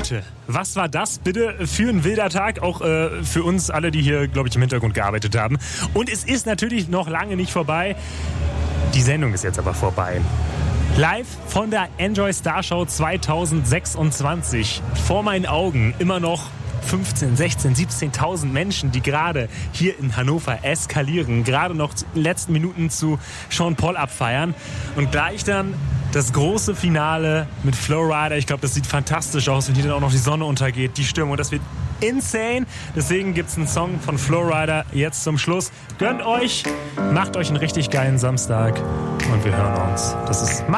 Leute, was war das bitte für ein wilder Tag? Auch für uns alle, die hier, glaube ich, im Hintergrund gearbeitet haben. Und es ist natürlich noch lange nicht vorbei. Die Sendung ist jetzt aber vorbei. Live von der Enjoy Star Show 2026. Vor meinen Augen immer noch 15, 16, 17.000 Menschen, die gerade hier in Hannover eskalieren, gerade noch in den letzten Minuten zu Sean Paul abfeiern und gleich dann das große Finale mit Flowrider. Ich glaube, das sieht fantastisch aus, wenn hier dann auch noch die Sonne untergeht, die Stimmung, das wird insane. Deswegen gibt es einen Song von Flowrider jetzt zum Schluss. Gönnt euch, macht euch einen richtig geilen Samstag und wir hören uns. Das ist